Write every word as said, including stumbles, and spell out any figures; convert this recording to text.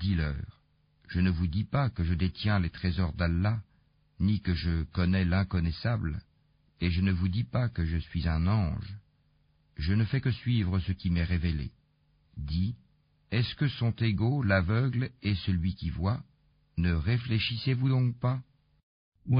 Dis-leur, je ne vous dis pas que je détiens les trésors d'Allah, ni que je connais l'inconnaissable, et je ne vous dis pas que je suis un ange. Je ne fais que suivre ce qui m'est révélé. Dis, est-ce que sont égaux l'aveugle et celui qui voit? Ne réfléchissez-vous donc pas?